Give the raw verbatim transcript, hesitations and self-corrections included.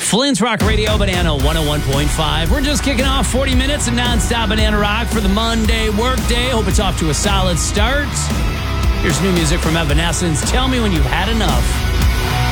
Flint's Rock Radio, Banana one oh one point five. We're just kicking off forty minutes of nonstop Banana Rock for the Monday workday. Hope it's off to a solid start. Here's new music from Evanescence. Tell me when you've had enough.